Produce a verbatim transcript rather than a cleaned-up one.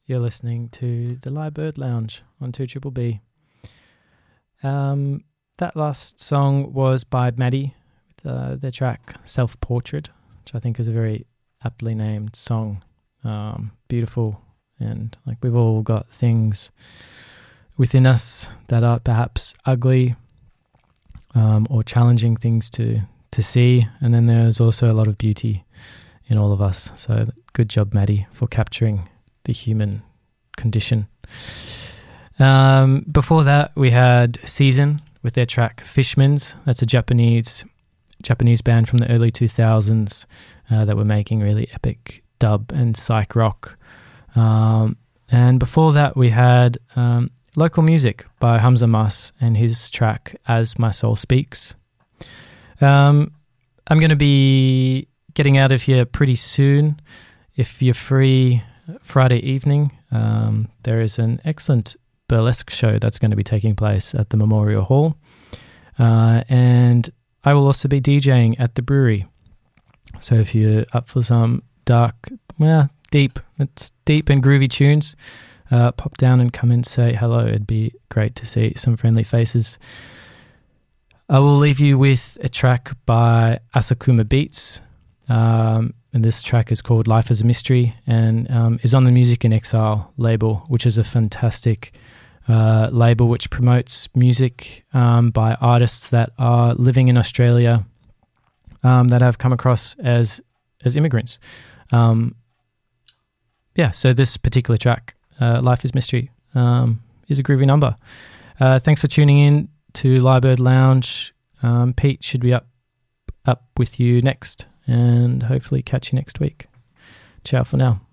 You're listening to the Lyrebird Lounge on two Triple B. Um, that last song was by Maddie with uh, their track Self-Portrait, which I think is a very aptly named song. Um, beautiful, and like we've all got things within us that are perhaps ugly um, or challenging things to, to see, and then there's also a lot of beauty in all of us. So good job, Maddie, for capturing the human condition. Um, before that, we had Season with their track Fishmans. That's a Japanese Japanese band from the early two thousands uh, that were making really epic dub and psych rock. Um, and before that, we had um, Local Music by Hamza Mas and his track As My Soul Speaks. Um, I'm going to be getting out of here pretty soon. If you're free Friday evening, um, there is an excellent burlesque show that's going to be taking place at the Memorial Hall. Uh, and I will also be DJing at the brewery. So if you're up for some dark, well, deep, it's deep and groovy tunes, uh, pop down and come and say hello. It'd be great to see some friendly faces. I will leave you with a track by Asakuma Beats. Um, and this track is called Life as a Mystery and um, is on the Music in Exile label, which is a fantastic uh, label which promotes music um, by artists that are living in Australia um, that have come across as as immigrants. Um, yeah, so this particular track, uh, Life is Mystery, um, is a groovy number. Uh, thanks for tuning in to Lyrebird Lounge. Um, Pete should be up up with you next, and hopefully catch you next week. Ciao for now.